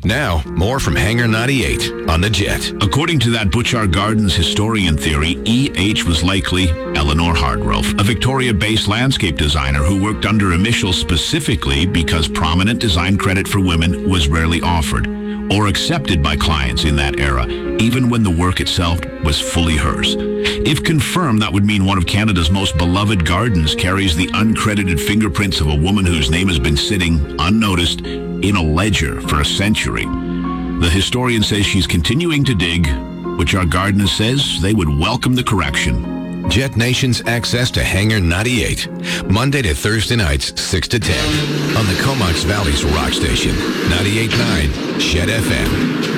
Now, more from Hangar 98 on the Jet. According to that Butchart Gardens historian theory, E.H. was likely Eleanor Hardgrove, a Victoria-based landscape designer who worked under initials specifically because prominent design credit for women was rarely offered or accepted by clients in that era, even when the work itself was fully hers. If confirmed, that would mean one of Canada's most beloved gardens carries the uncredited fingerprints of a woman whose name has been sitting unnoticed in a ledger for a century. The historian says she's continuing to dig, which our gardener says they would welcome the correction. Jet Nation's access to Hangar 98, Monday to Thursday nights, 6 to 10, on the Comox Valley's rock station, 98.9 Shed FM.